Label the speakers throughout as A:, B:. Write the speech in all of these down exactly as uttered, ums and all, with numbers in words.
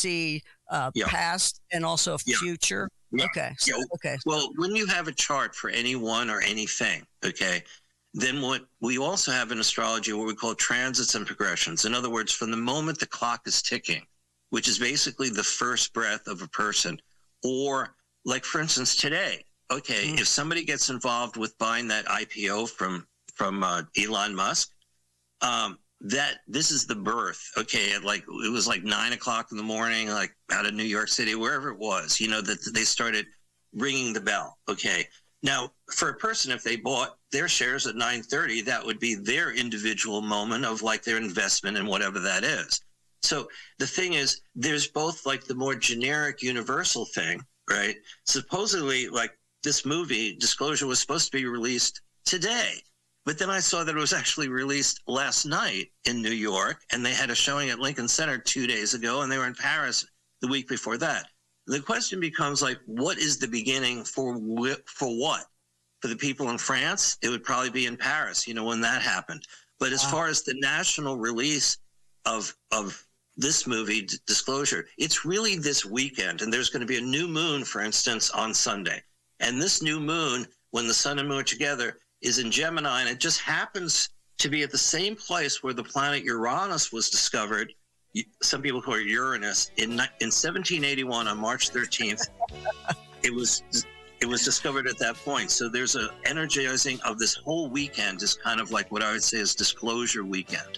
A: see uh,
B: Yeah.
A: past and also
B: Yeah.
A: future.
B: Yeah.
A: Okay. So,
B: Yeah.
A: okay.
B: Well, when you have a chart for anyone or anything, okay, then what we also have in astrology what we call transits and progressions. In other words, from the moment the clock is ticking, which is basically the first breath of a person, or like, for instance, today, okay,
A: Mm.
B: if somebody gets involved with buying that I P O from from uh, Elon Musk, um, that this is the birth. Okay, at like it was like nine o'clock in the morning, like out of New York City, wherever it was. You know that they started ringing the bell. Okay, now for a person, if they bought their shares at nine thirty, that would be their individual moment of like their investment in whatever that is. So the thing is, there's both like the more generic universal thing, right? Supposedly, like this movie, Disclosure, was supposed to be released today. But then I saw that it was actually released last night in New York, and they had a showing at Lincoln Center two days ago, and they were in Paris the week before that. The question becomes like, what is the beginning for wh- for what? For the people in France, it would probably be in Paris, you know, when that happened. But as
A: Wow.
B: far as the national release of of this movie, D- Disclosure, it's really this weekend, and there's going to be a new moon, for instance, on Sunday. And this new moon, when the sun and moon are together, is in Gemini, and it just happens to be at the same place where the planet Uranus was discovered. Y- Some people call it Uranus in ni- in seventeen eighty-one on March thirteenth. It was it was discovered at that point. So there's a energizing of this whole weekend is kind of like what I would say is Disclosure weekend.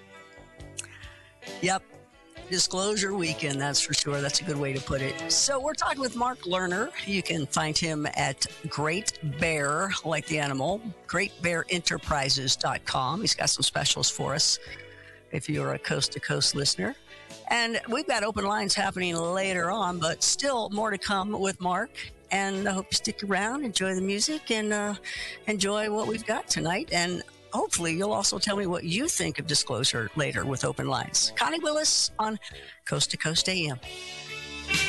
A: Yep. Disclosure weekend, that's for sure. That's a good way to put it. So we're talking with Mark Lerner. You can find him at Great Bear, like the animal, great bear enterprises dot com. He's got some specials for us if you're a coast to coast listener. And we've got open lines happening later on, but still more to come with Mark. And I hope you stick around, enjoy the music, and uh, enjoy what we've got tonight. And hopefully you'll also tell me what you think of Disclosure later with open lines. Connie Willis on Coast to Coast A M.